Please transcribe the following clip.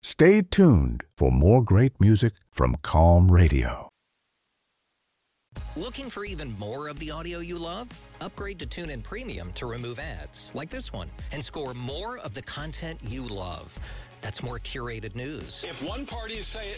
Stay tuned for more great music from Calm Radio. Looking for even more of the audio you love? Upgrade to TuneIn Premium to remove ads like this one and score more of the content you love. That's more curated news. If one party is saying